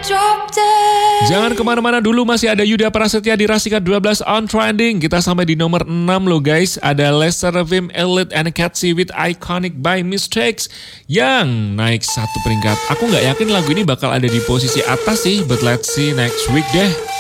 Jangan kemana-mana dulu, masih ada Yuda Prasetya di Rasika 12 on trending. Kita sampai di nomor 6 loh guys. Ada Lester Vim Elite and Catchy with Iconic by Mistakes yang naik 1 peringkat. Aku nggak yakin lagu ini bakal ada di posisi atas sih, but let's see next week deh.